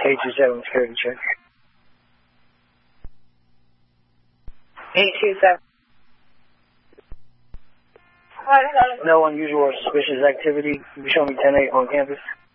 827 security check. 827. No unusual or suspicious activity. You show me 10-8 on campus.